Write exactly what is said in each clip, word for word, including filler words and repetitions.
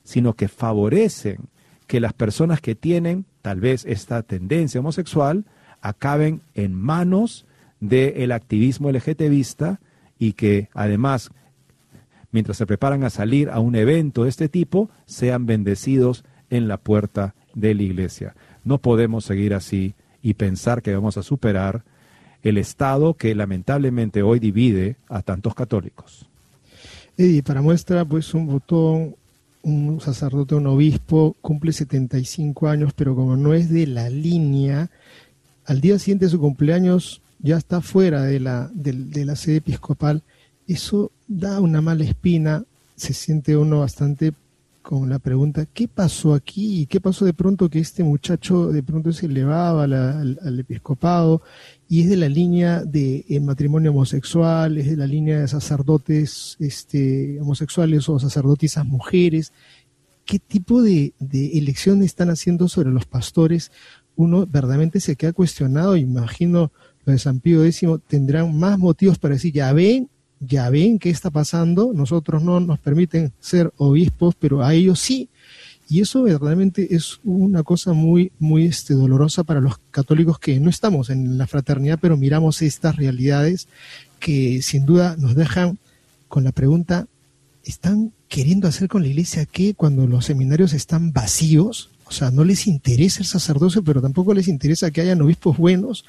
sino que favorecen que las personas que tienen tal vez esta tendencia homosexual acaben en manos del activismo LGTBista y que además, mientras se preparan a salir a un evento de este tipo, sean bendecidos en la puerta de la iglesia. No podemos seguir así y pensar que vamos a superar el Estado que lamentablemente hoy divide a tantos católicos. Eddie, para muestra, pues un botón, un sacerdote, un obispo, cumple setenta y cinco años, pero como no es de la línea, al día siguiente de su cumpleaños ya está fuera de la, de, de la sede episcopal. Eso da una mala espina, se siente uno bastante con la pregunta, ¿qué pasó aquí? ¿Qué pasó de pronto que este muchacho de pronto se elevaba al, al, al episcopado y es de la línea de eh, matrimonio homosexual, es de la línea de sacerdotes este, homosexuales o sacerdotisas mujeres? ¿Qué tipo de, de elección están haciendo sobre los pastores? Uno verdaderamente se queda cuestionado, imagino los de San Pío X tendrán más motivos para decir, ya ven, ya ven qué está pasando, nosotros no nos permiten ser obispos, pero a ellos sí. Y eso verdaderamente es una cosa muy, muy este, dolorosa para los católicos que no estamos en la fraternidad, pero miramos estas realidades que sin duda nos dejan con la pregunta, ¿están queriendo hacer con la iglesia qué cuando los seminarios están vacíos? O sea, no les interesa el sacerdocio, pero tampoco les interesa que hayan obispos buenos.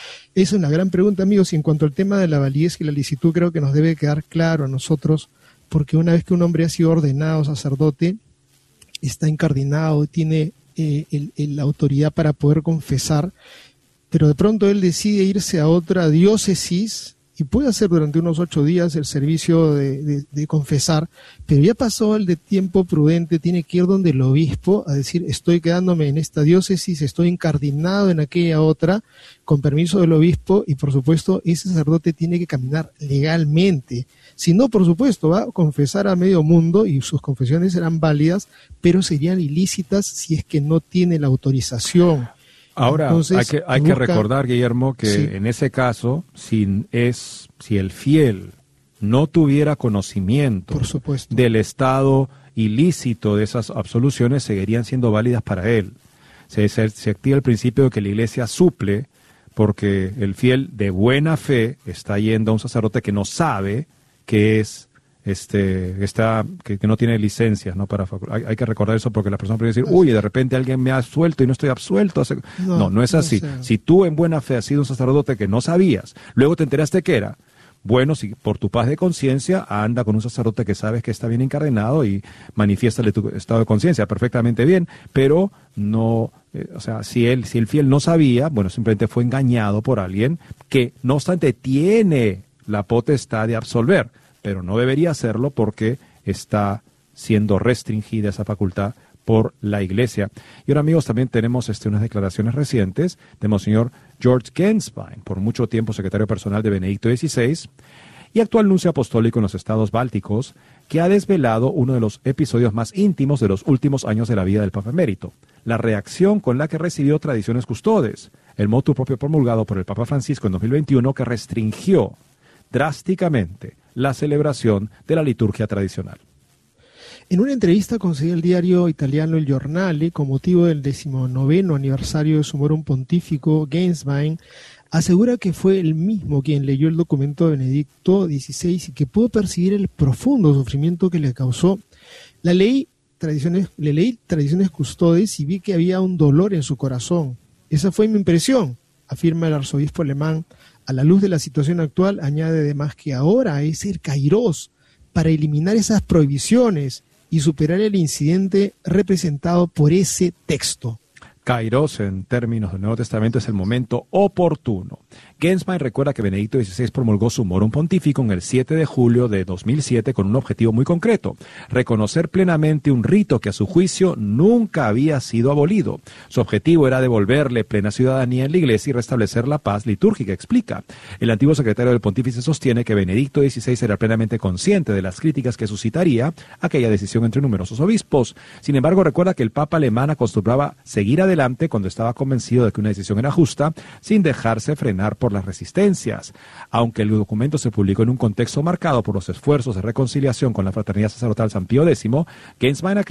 Es una gran pregunta, amigos, y en cuanto al tema de la validez y la licitud, creo que nos debe quedar claro a nosotros, porque una vez que un hombre ha sido ordenado sacerdote, está incardinado, tiene eh, el, el, la autoridad para poder confesar, pero de pronto él decide irse a otra diócesis y puede hacer durante unos ocho días el servicio de, de, de confesar, pero ya pasó el de tiempo prudente, tiene que ir donde el obispo a decir, estoy quedándome en esta diócesis, estoy incardinado en aquella otra, con permiso del obispo, y por supuesto ese sacerdote tiene que caminar legalmente. Si no, por supuesto, va a confesar a medio mundo y sus confesiones serán válidas, pero serían ilícitas si es que no tiene la autorización. Ahora, Entonces, hay que, hay busca... que recordar, Guillermo, que sí. En ese caso, si, es, si el fiel no tuviera conocimiento por supuesto. del estado ilícito de esas absoluciones, seguirían siendo válidas para él. Se, se, se activa el principio de que la iglesia suple, porque el fiel de buena fe está yendo a un sacerdote que no sabe que es este está que, que no tiene licencias, ¿no? Para hay, hay que recordar eso, porque la persona puede decir, uy, de repente alguien me ha absuelto y no estoy absuelto. No, no, no es así. No sé. Si tú en buena fe has sido un sacerdote que no sabías, luego te enteraste que era, bueno, si por tu paz de conciencia, anda con un sacerdote que sabes que está bien encardenado y manifiéstale tu estado de conciencia perfectamente bien, pero no, eh, o sea, si él, si el fiel no sabía, bueno, simplemente fue engañado por alguien que, no obstante, tiene la potestad de absolver, pero no debería hacerlo porque está siendo restringida esa facultad por la Iglesia. Y ahora, amigos, también tenemos este, unas declaraciones recientes de Monseñor George Genswein, por mucho tiempo secretario personal de Benedicto dieciséis y actual nuncio apostólico en los estados bálticos, que ha desvelado uno de los episodios más íntimos de los últimos años de la vida del Papa emérito, la reacción con la que recibió Tradiciones Custodes, el motu propio promulgado por el Papa Francisco en dos mil veintiuno, que restringió drásticamente la celebración de la liturgia tradicional. En una entrevista concedida al diario italiano El Giornale, con motivo del decimonoveno aniversario de su Morum Pontifico, Genswein asegura que fue él mismo quien leyó el documento de Benedicto dieciséis y que pudo percibir el profundo sufrimiento que le causó. La ley, tradiciones, le leí Tradiciones Custodes y vi que había un dolor en su corazón. Esa fue mi impresión, afirma el arzobispo alemán. A la luz de la situación actual, añade además que ahora es el Kairos para eliminar esas prohibiciones y superar el incidente representado por ese texto. Kairos, en términos del Nuevo Testamento, es el momento oportuno. Genswein recuerda que Benedicto dieciséis promulgó su Morum Pontifico en el siete de julio de dos mil siete con un objetivo muy concreto: reconocer plenamente un rito que a su juicio nunca había sido abolido. Su objetivo era devolverle plena ciudadanía en la Iglesia y restablecer la paz litúrgica, explica. El antiguo secretario del Pontífice sostiene que Benedicto dieciséis era plenamente consciente de las críticas que suscitaría aquella decisión entre numerosos obispos. Sin embargo, recuerda que el Papa alemán acostumbraba seguir adelante cuando estaba convencido de que una decisión era justa, sin dejarse frenar por las resistencias. Aunque el documento se publicó en un contexto marcado por los esfuerzos de reconciliación con la fraternidad sacerdotal San Pío X, Genswein